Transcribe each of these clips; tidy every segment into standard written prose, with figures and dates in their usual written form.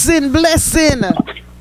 Blessing.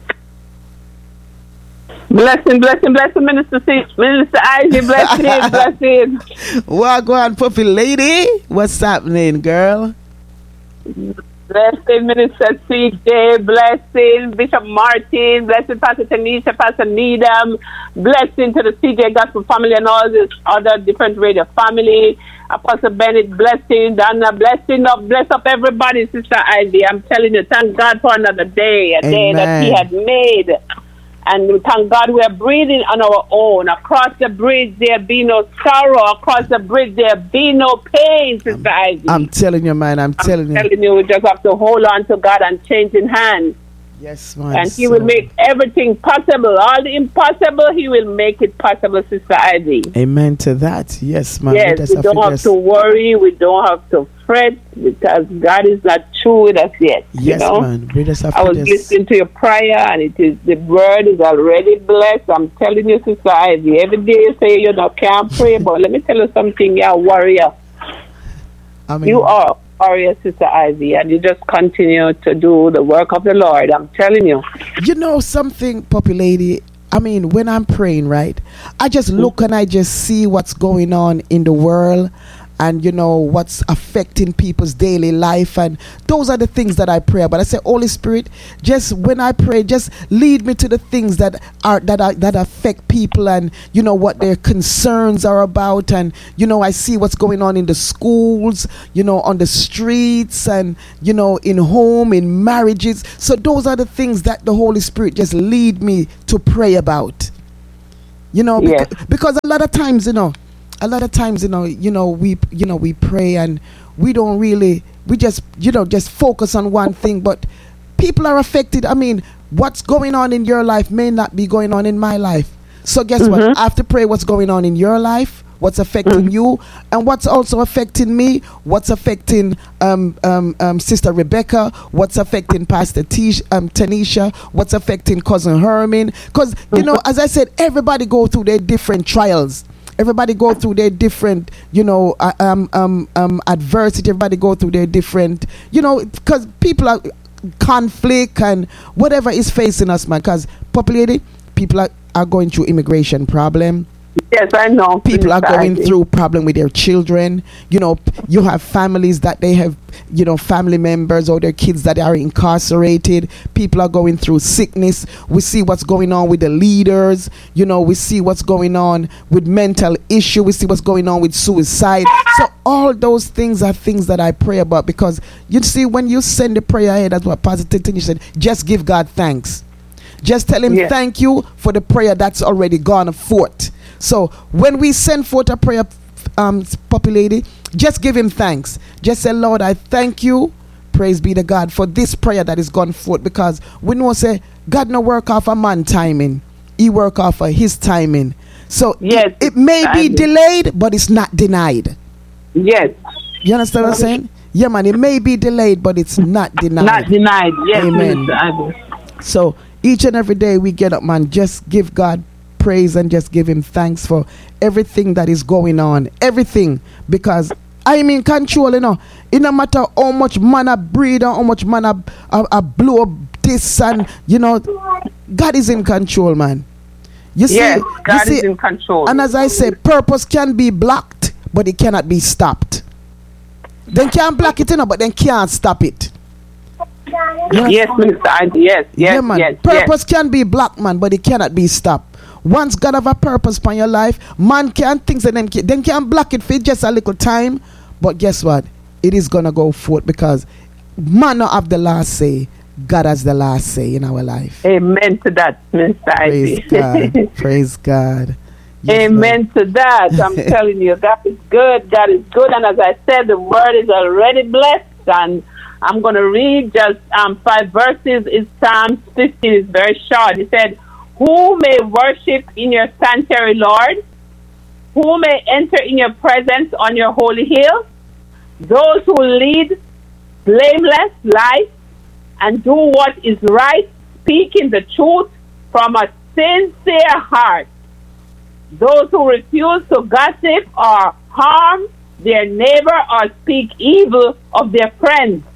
Blessing, Minister C, Minister Ivy, blessing. Wagwan, puppy lady. What's happening, girl? Blessing, Minister CJ, blessing, Bishop Martin, blessing, Pastor Tanisha, Pastor Needham, blessing to the CJ Gospel family and all this other different radio family. Apostle Bennett, blessing, Donna, blessing up, bless up everybody, Sister Ivy. I'm telling you, thank God for another day, a day that He had made. And thank God we are breathing on our own. Across the bridge, there be no sorrow. Across the bridge, there be no pain, Sister Ivy. I'm telling you, man. I'm telling you, we just have to hold on to God and change in hand. Yes, man. And He will make everything possible. All the impossible, He will make it possible, Sister Ivy. Amen to that. Yes, man. Yes, we don't have to worry. We don't have to fret because God is not through with us yet. Yes, you know? man. We just have I was listening to your prayer, and the word is already blessed. I'm telling you, Sister Ivy, every day you say you can't pray, but let me tell you something, you're a warrior. You are a warrior, Sister Ivy, and you just continue to do the work of the Lord. I'm telling you. You know something, puppy lady? I mean, when I'm praying, right, I just look and I just see what's going on in the world. And you know what's affecting people's daily life, and those are the things that I pray about. I say, Holy Spirit, just when I pray, just lead me to the things that affect people, and you know what their concerns are about. And you know, I see what's going on in the schools, you know, on the streets, and you know, in home, in marriages. So those are the things that the Holy Spirit just lead me to pray about. You know, because a lot of times, we pray and we don't really, we just focus on one thing, but people are affected. I mean, what's going on in your life may not be going on in my life. So guess what? I have to pray what's going on in your life, what's affecting you, and what's also affecting me, what's affecting Sister Rebecca, what's affecting Pastor Tanisha, what's affecting Cousin Herman. Because, you know, as I said, everybody go through their different trials. Everybody go through their different, adversity. Everybody go through their different, because people are conflict and whatever is facing us, man. Because people are going through immigration problem. Yes, I know. People are going through problem with their children. You know, you have families that they have, family members or their kids that are incarcerated. People are going through sickness. We see what's going on with the leaders. We see what's going on with mental issue. We see what's going on with suicide. So all those things are things that I pray about, because you see, when you send the prayer ahead, that's what Pastor Tini said, just give God thanks. Just tell him thank you for the prayer that's already gone forth. So when we send forth a prayer, puppy lady, just give him thanks. Just say, Lord, I thank you. Praise be to God for this prayer that is gone forth, because we know, say, God no work off a man timing. He work off of his timing. So it may be delayed, but it's not denied. Yes. You understand what I'm saying? Yeah, man, it may be delayed, but it's not denied. Not denied. Yes. Amen. So each and every day we get up, man, just give God praise and just give him thanks for everything that is going on. Everything. Because I'm in control, it no matter how much man I breathe or how much man I blow up this, and God is in control, man. You see, God is in control. And as I say, purpose can be blocked, but it cannot be stopped. They can't block it, but they can't stop it. Yes, Mr. Yes. Yeah, man. Yes, purpose can be blocked, man, but it cannot be stopped. Once God have a purpose upon your life, man can't think that them can block it for just a little time. But guess what? It is gonna go forth, because man not have the last say. God has the last say in our life. Amen to that, Mr. Praise God. Praise God. Yes, amen to that. I'm telling you, God is good. God is good. And as I said, the word is already blessed. And I'm going to read just 5 verses. It's Psalm 15. It's very short. It said, who may worship in your sanctuary, Lord? Who may enter in your presence on your holy hill? Those who lead blameless life and do what is right, speaking the truth from a sincere heart. Those who refuse to gossip or harm their neighbor or speak evil of their friends.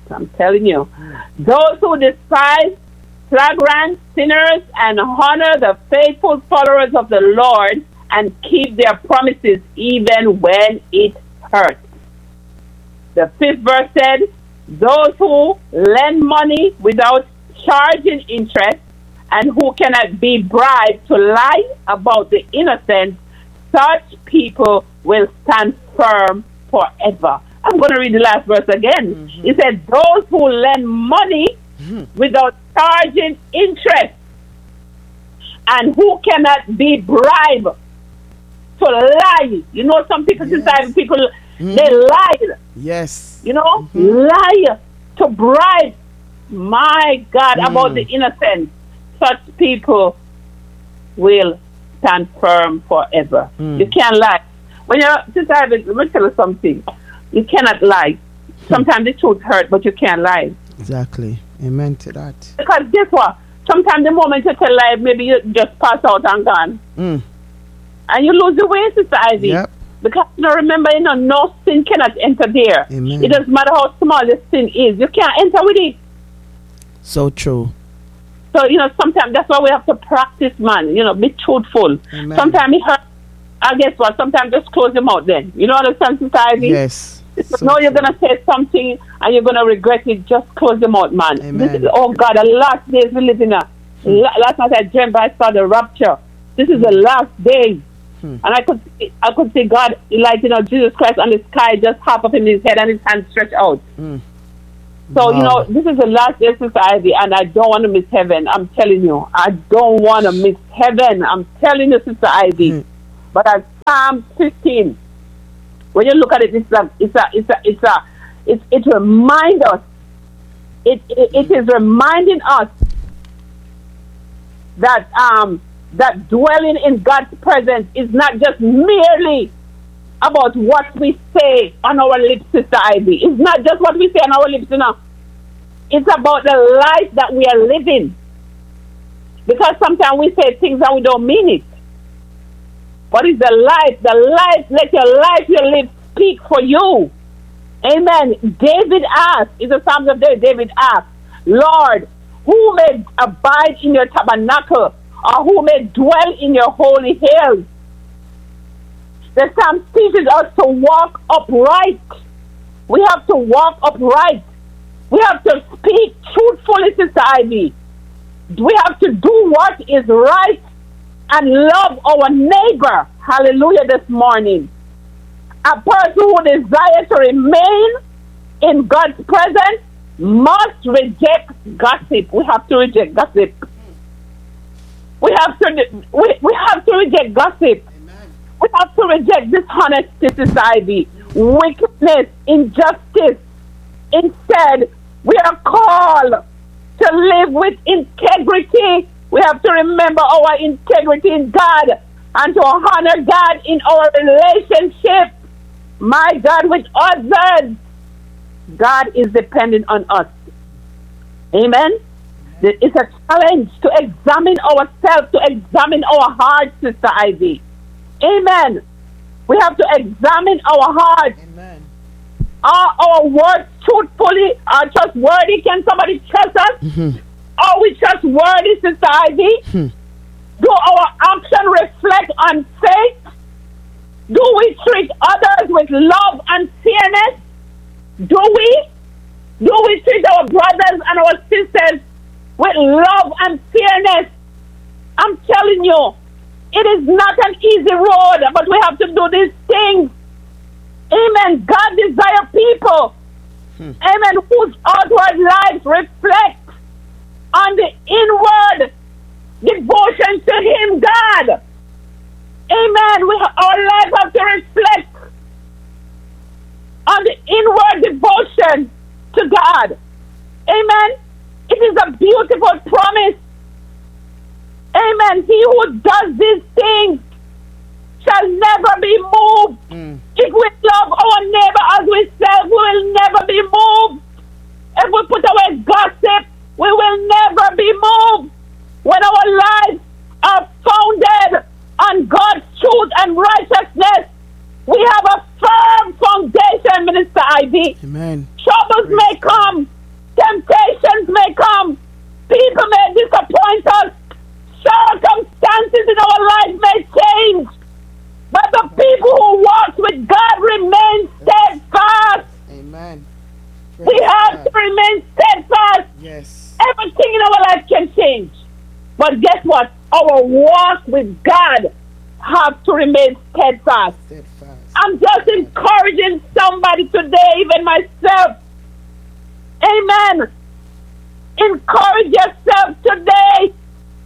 I'm telling you. Those who despise flagrant sinners and honor the faithful followers of the Lord and keep their promises even when it hurts. The 5th verse said, those who lend money without charging interest and who cannot be bribed to lie about the innocent, such people will stand firm forever. I'm going to read the last verse again. It said, those who lend money without charging interest and who cannot be bribed to lie. You know, some people, sometimes people, they lie. Yes. You know, lie to bribe, my God, about the innocent. Such people will stand firm forever. You can't lie. When you're, Sister Ivy, let me tell you something. You cannot lie. Sometimes the truth hurts, but you can't lie. Exactly. Amen to that. Because guess what? Sometimes the moment you tell lie, maybe you just pass out and gone. And you lose the way, Sister Ivy. Yep. Because you know, remember, you know, no sin cannot enter there. Amen. It doesn't matter how small the sin is. You can't enter with it. So true. So, you know, sometimes that's why we have to practice, man. You know, be truthful. Amen. Sometimes it hurts. And guess what? Sometimes just close your mouth then. You know what I'm saying, Sister Ivy? Yes. So no, you're going to say something and you're going to regret it. Just close your mouth, man. Amen. This is, oh God, the last days we live in. Last night I dreamt I saw the rapture. This is the last day. And I could see God, like, you know, Jesus Christ on the sky, just half of him in his head and his hands stretched out. So, you know, this is the last day, Sister Ivy, and I don't want to miss heaven. I'm telling you. I don't want to miss heaven. I'm telling you, Sister Ivy. But at Psalm 15, when you look at it, it reminds us. It is reminding us that that dwelling in God's presence is not just merely about what we say on our lips, Sister Ivy. It's not just what we say on our lips, you know. It's about the life that we are living. Because sometimes we say things and we don't mean it. What is the life? The life, let your life you live speak for you. Amen. David asked, in the Psalms of David asked, Lord, who may abide in your tabernacle, or who may dwell in your holy hills? The Psalm teaches us to walk upright. We have to walk upright. We have to speak truthfully, Sister Ivy. We have to do what is right and love our neighbor. Hallelujah this morning. A person who desires to remain in God's presence must reject gossip. We have to reject gossip. We have to reject gossip. Amen. We have to reject dishonesty, society, wickedness, injustice. Instead, we are called to live with integrity. We have to remember our integrity in God and to honor God in our relationship, my God, with others. God is dependent on us. Amen. It's a challenge to examine ourselves, to examine our hearts, Sister Ivy. Amen. We have to examine our hearts. Amen. Are our words truthfully, are trustworthy? Can somebody trust us? Are we trustworthy, Sister Ivy? Do our actions reflect on faith? Do we treat others with love and fairness? Do we treat our brothers and our sisters with love and fairness? I'm telling you, it is not an easy road, but we have to do these things. Amen. God desires people, amen, whose outward lives reflect on the inward devotion to Him, God. Amen. Our lives have to reflect on the inward devotion to God. Amen. It is a beautiful promise. Amen. He who does these things shall never be moved. If we love our neighbor as we serve, we will never be moved. If we put away gossip, we will never be moved. When our lives are founded on God's truth and righteousness, we have a firm foundation, Minister Ivy. Amen. Troubles may come, Everything in our life can change. But guess what? Our walk with God has to remain steadfast. I'm just encouraging somebody today, even myself. Amen. Encourage yourself today.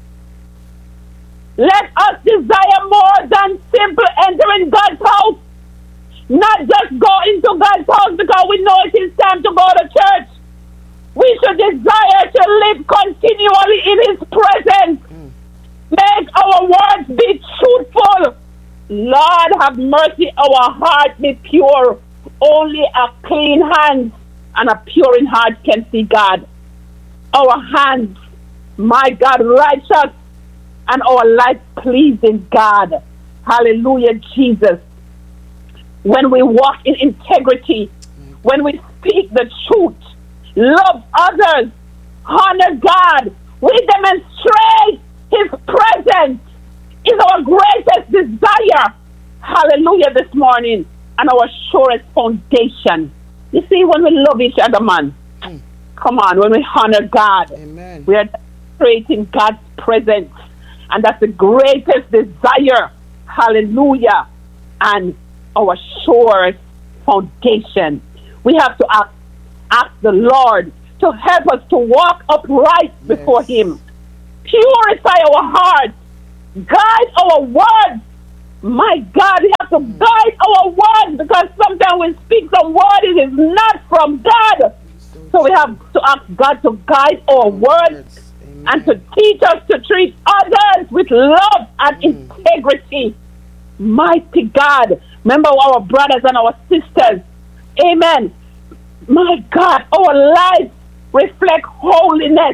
Let us desire more than simple entering God's house. Not just go into God's house because we know it is time to go to church. We should desire to live continually in His presence. Make our words be truthful. Lord, have mercy, our heart be pure. Only a clean hand and a pure in heart can see God. Our hands, my God, righteous, and our life pleasing God. Hallelujah, Jesus. When we walk in integrity, when we speak the truth, love others, honor God, we demonstrate His presence is our greatest desire. Hallelujah, this morning, and our surest foundation. You see, when we love each other, man, come on, when we honor God, Amen. We are creating God's presence, and that's the greatest desire. Hallelujah, and our surest foundation. We have to ask the Lord to help us to walk upright before Him. Purify our hearts. Guide our words. My God, we have to guide our words, because sometimes we speak some word, it is not from God. So we have to ask God to guide our words and to teach us to treat others with love and integrity. Mighty God. Remember our brothers and our sisters. Amen. My God, our lives reflect holiness,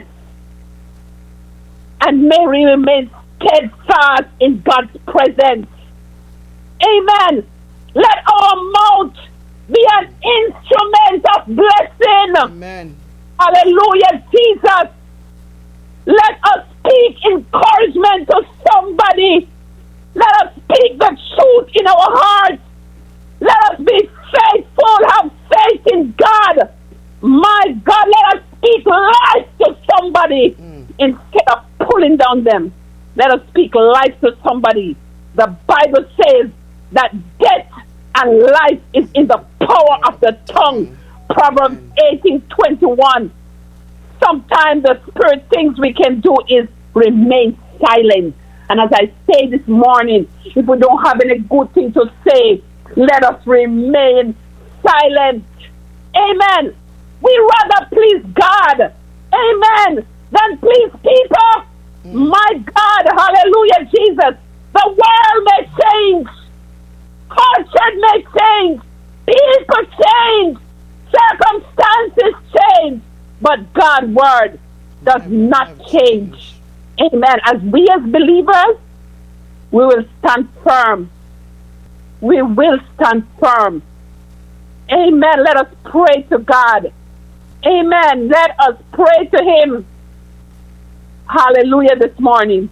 and may we remain steadfast in God's presence. Amen. Let our mouth be an instrument of blessing. Amen. Hallelujah, Jesus. Let us speak encouragement to somebody. Let us speak the truth in our hearts. Let us be faithful, have faith in God. My God, let us speak life to somebody instead of pulling down them. Let us speak life to somebody. The Bible says that death and life is in the power of the tongue. Proverbs 18:21. Sometimes the spirit things we can do is remain silent. And as I say this morning, if we don't have any good thing to say, let us remain silent. Amen. We rather please God, amen, than please people. My God, hallelujah, Jesus. The world may change. Culture may change. People change. Circumstances change. But God's word does not change. Amen. As we as believers, we will stand firm. We will stand firm. Amen. Let us pray to God. Amen. Let us pray to Him. Hallelujah this morning.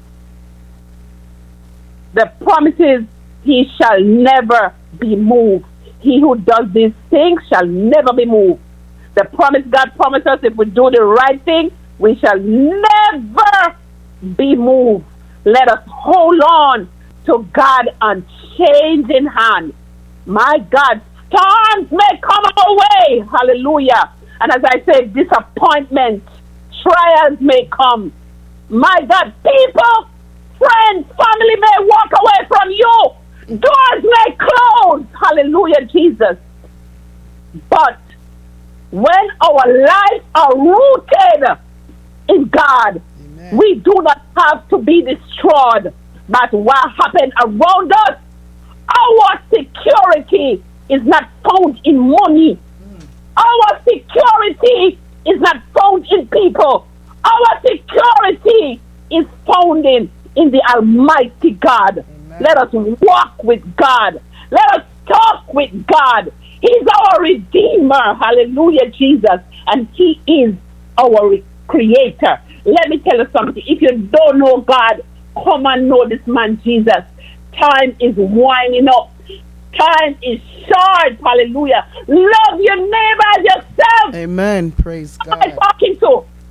The promise is He shall never be moved. He who does these things shall never be moved. The promise God promised us, if we do the right thing, we shall never be moved. Let us hold on to God unchanging hand. My God, storms may come our way. Hallelujah. And as I say, disappointment, trials may come. My God, people, friends, family may walk away from you. Doors may close. Hallelujah, Jesus. But when our lives are rooted in God, amen, we do not have to be destroyed by what happened around us. Our security is not found in money. Our security is not found in people. Our security is found in the Almighty God. Amen. Let us walk with God. Let us talk with God. He's our Redeemer. Hallelujah, Jesus. And He is our Creator. Let me tell you something. If you don't know God, come and know this man, Jesus. Time is winding up. Time is short. Hallelujah. Love your neighbor as yourself. Amen. Praise God. Who am I talking to?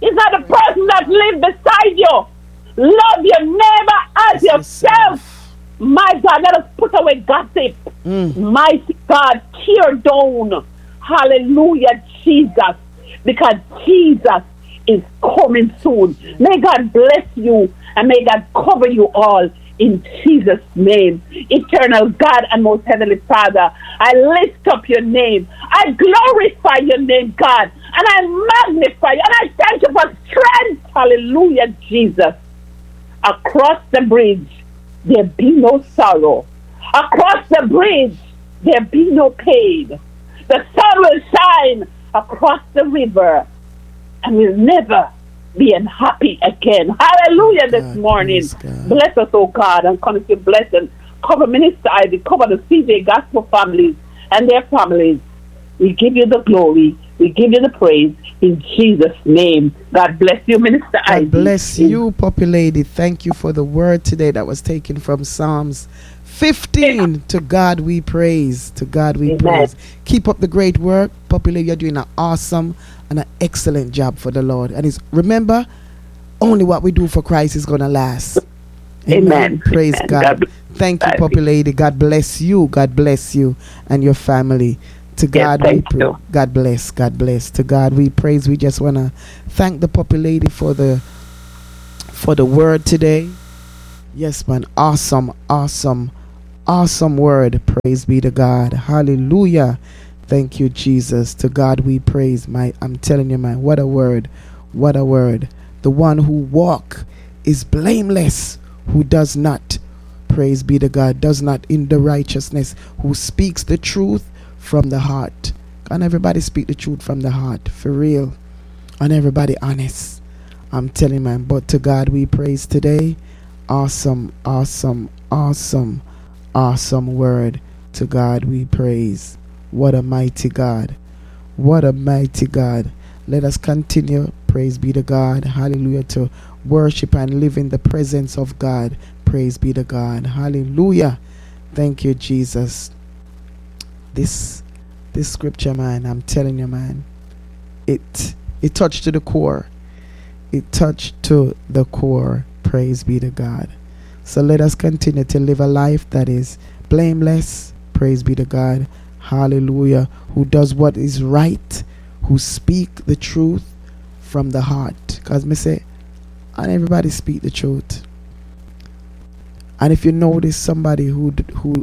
It's not the person that lives beside you. Love your neighbor as yourself. My God, let us put away gossip. Mighty God, tear down. Hallelujah, Jesus. Because Jesus is coming soon. May God bless you and may God cover you all in Jesus' name. Eternal God and most heavenly Father, I lift up your name. I glorify your name, God, and I magnify you, and I thank you for strength. Hallelujah, Jesus. Across the bridge, there be no sorrow. Across the bridge, there be no pain. The sun will shine across the river and will never be unhappy again. Hallelujah this morning. Bless us, oh God, and continue to bless and cover Minister Ivy, cover the CJ Gospel families and their families. We give you the glory. We give you the praise in Jesus' name. God bless you, Minister Ivy. God bless you, Poppy Lady. Thank you for the word today that was taken from Psalms 15. To God we praise. To God we praise. Keep up the great work. Poppy Lady, you're doing an awesome and an excellent job for the Lord. And remember, only what we do for Christ is going to last. Amen. Praise God. Thank you, Poppy Lady. God bless you. God bless you and your family. To God we praise. God bless. God bless. To God we praise. We just want to thank the Poppy Lady for the word today. Yes, man. Awesome word. Praise be to God. Hallelujah. Thank you, Jesus. To God we praise. I'm telling you, man, what a word. What a word. The one who walk is blameless, who does not, praise be to God, does not in the righteousness, who speaks the truth from the heart. Can everybody speak the truth from the heart? For real. And everybody honest. I'm telling you, man. But to God we praise today. Awesome word. To God we praise. What a mighty God. What a mighty God. Let us continue, praise be to God, hallelujah, to worship and live in the presence of God. Praise be to God. Hallelujah. Thank you, Jesus. This scripture, man, I'm telling you, man, it touched to the core. It touched to the core. Praise be to God. So let us continue to live a life that is blameless. Praise be to God. Hallelujah. Who does what is right, who speak the truth from the heart. Because me say, and everybody speak the truth. And if you notice somebody who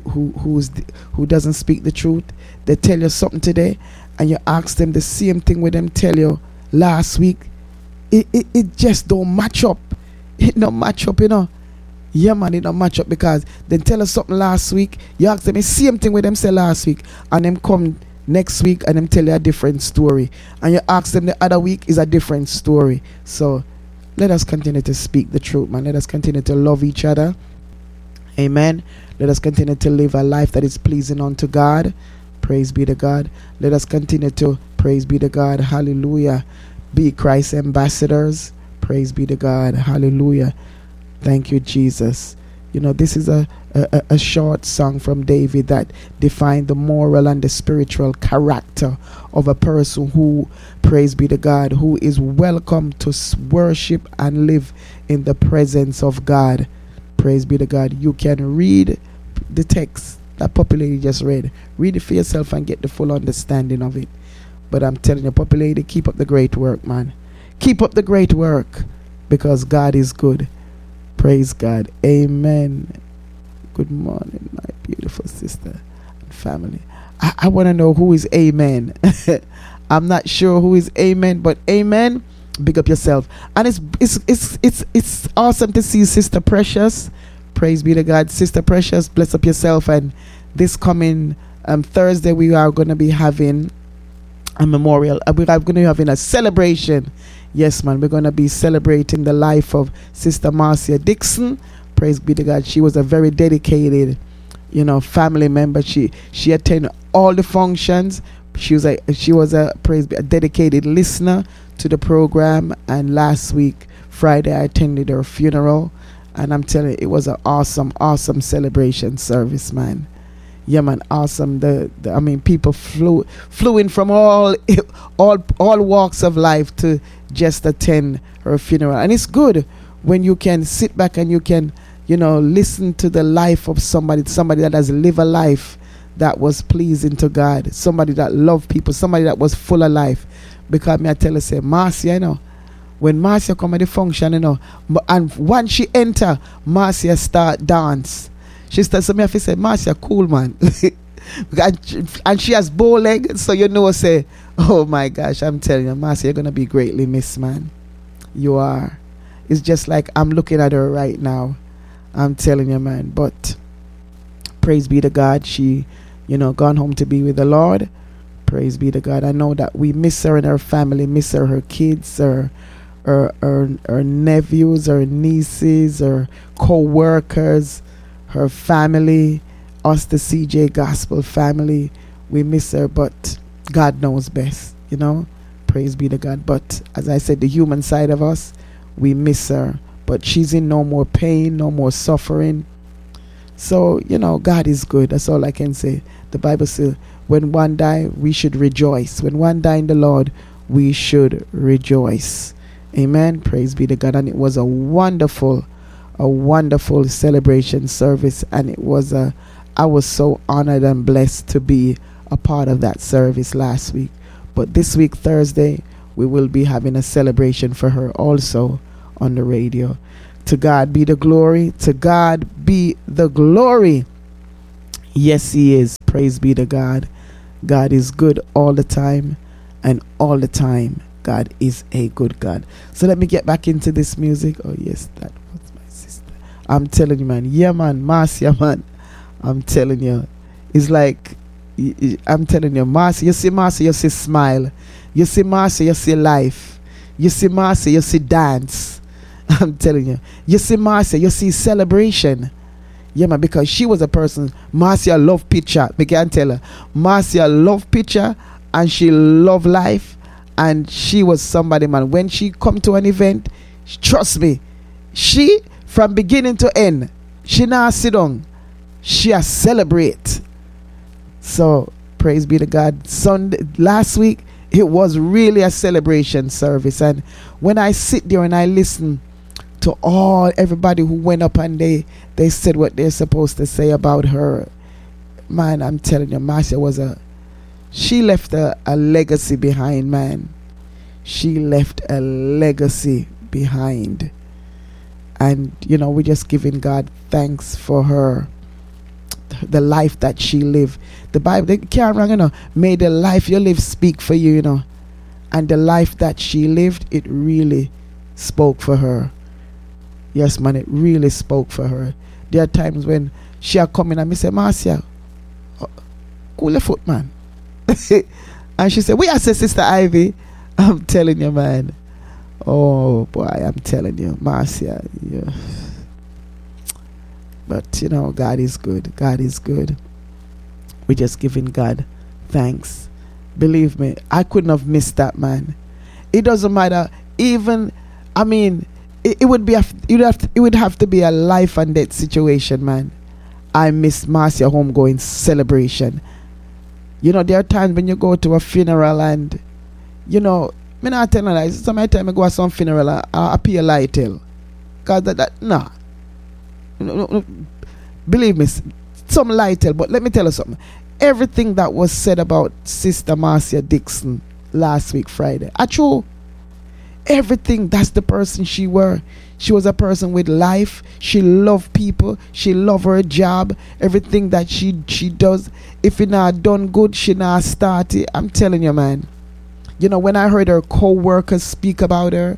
doesn't speak the truth, they tell you something today, and you ask them the same thing with them tell you last week, it just don't match up. It don't match up, you know. Yeah, man, it don't match up, because they tell us something last week, you ask them the same thing with them say last week, and them come next week and them tell you a different story, and you ask them the other week is a different story. So let us continue to speak the truth, man. Let us continue to love each other. Amen. Let us continue to live a life that is pleasing unto God. Praise be to God. Let us continue to, praise be to God, hallelujah, be Christ's ambassadors. Praise be to God, hallelujah. Thank you, Jesus. You know, this is a short song from David that defined the moral and the spiritual character of a person who, praise be to God, who is welcome to worship and live in the presence of God. Praise be to God. You can read the text that Poppy Lady just read. Read it for yourself and get the full understanding of it. But I'm telling you, Poppy Lady, keep up the great work, man. Keep up the great work, because God is good. Praise God. Amen. Good morning, my beautiful sister and family. I want to know who is amen. I'm not sure who is amen, but amen. Big up yourself. And it's awesome to see Sister Precious. Praise be to God. Sister Precious, bless up yourself. And this coming Thursday, we are going to be having a memorial. We are going to be having a celebration. Yes, man, we're going to be celebrating the life of Sister Marcia Dixon. Praise be to God. She was a very dedicated, family member. She attended all the functions. She was a dedicated listener to the program. And last week, Friday, I attended her funeral. And I'm telling you, it was an awesome celebration service, man. Yeah, man, awesome. People flew in from all walks of life to just attend her funeral. And it's good when you can sit back and you can, listen to the life of somebody that has lived a life that was pleasing to God, somebody that loved people, somebody that was full of life. Because me I tell her, say, Marcia, when Marcia come at the function, and once she enter, Marcia start dance. She starts, so me have to say, Marcia, cool, man. And she has bow leg, so say, oh my gosh, I'm telling you, Marcia, you're going to be greatly missed, man. You are. It's just like I'm looking at her right now. I'm telling you, man. But praise be to God, she, gone home to be with the Lord. Praise be to God. I know that we miss her and her family, miss her kids, her nephews, her nieces, her co-workers, her family, us, the CJ Gospel family. We miss her, but God knows best, Praise be to God. But as I said, the human side of us, we miss her. But she's in no more pain, no more suffering. So, God is good. That's all I can say. The Bible says, when one die, we should rejoice. When one die in the Lord, we should rejoice. Amen. Praise be to God. And it was a wonderful celebration service. And I was so honored and blessed to be a part of that service last week. But this week, Thursday, we will be having a celebration for her also on the radio. To God be the glory. To God be the glory. Yes, He is. Praise be to God. God is good all the time, and all the time God is a good God. So let me get back into this music. Oh yes, that was my sister. I'm telling you, man. Yeah, man. Marcia, man. I'm telling you. It's like, I'm telling you, Marcia. You see Marcia, you see smile. You see Marcia, you see life. You see Marcia, you see dance. I'm telling you. You see Marcia, you see celebration. Yeah, man, because she was a person, Marcia loved picture. Me can tell her. Marcia loved picture and she loved life. And she was somebody, man. When she come to an event, trust me, she, from beginning to end, she not sit down. She a celebrate. So, praise be to God. Sunday, last week, it was really a celebration service. And when I sit there and I listen to everybody who went up and they said what they're supposed to say about her, man, I'm telling you, Marcia she left a legacy behind, man. She left a legacy behind. And we're just giving God thanks for her, the life that she lived. The Bible, they can't wrong, may the life you live speak for you, and the life that she lived, it really spoke for her. Yes, man, it really spoke for her. There are times when she come in and me say, Marcia, cool your foot, man. And she said, we are Sister Ivy. I'm telling you, man. Oh, boy, I'm telling you, Marcia. Yeah. But, God is good. God is good. We're just giving God thanks. Believe me, I couldn't have missed that, man. It doesn't matter. Even, it would have to be a life and death situation, man. I miss Marcia homegoing celebration. There are times when you go to a funeral and, me not telling you, sometimes I go to some funeral, I appear light tell. Because nah. No, believe me, some light tell, but let me tell you something. Everything that was said about Sister Marcia Dixon last week, Friday, true. Everything, that's the person she were. She was a person with life. She loved people. She loved her job. Everything that she does, if it not done good, she not start it. I'm telling you, man. When I heard her co-workers speak about her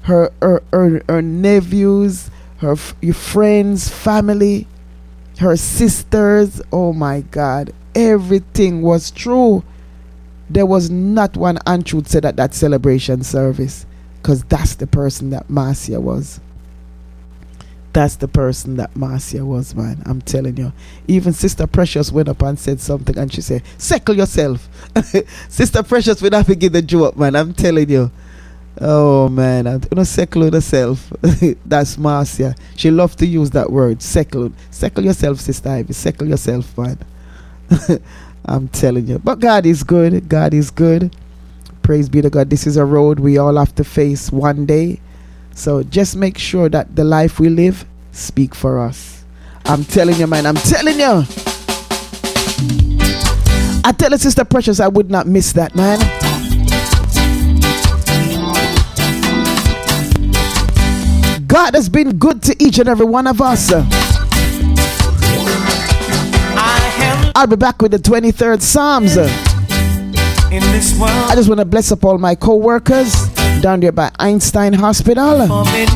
nephews, her friends, family, her sisters, oh my God, everything was true. There was not one untruth said at that celebration service. Because that's the person that Marcia was. That's the person that Marcia was, man. I'm telling you. Even Sister Precious went up and said something and she said, settle yourself. Sister Precious would have to give the joke, man. I'm telling you. Oh, man. I'm going to settle yourself. That's Marcia. She loved to use that word. Settle yourself, Sister Ivy. Settle yourself, man. I'm telling you. But God is good. God is good. Praise be to God. This is a road we all have to face one day. So just make sure that the life we live speak for us. I'm telling you, man. I'm telling you. I tell you, Sister Precious, I would not miss that, man. God has been good to each and every one of us. I'll be back with the 23rd Psalms. In this world, I just want to bless up all my co-workers down there by Einstein Hospital.